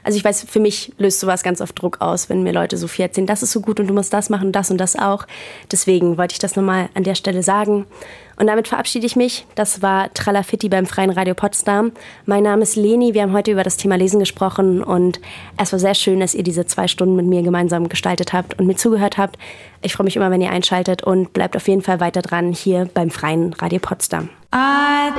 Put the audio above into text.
Also ich weiß, für mich löst sowas ganz oft Druck aus, wenn mir Leute so viel erzählen, das ist so gut und du musst das machen und das auch. Deswegen wollte ich das nochmal an der Stelle sagen. Und damit verabschiede ich mich. Das war Tralafitti beim Freien Radio Potsdam. Mein Name ist Leni. Wir haben heute über das Thema Lesen gesprochen und es war sehr schön, dass ihr diese 2 Stunden mit mir gemeinsam gestaltet habt und mir zugehört habt. Ich freue mich immer, wenn ihr einschaltet und bleibt auf jeden Fall weiter dran hier beim Freien Radio Potsdam.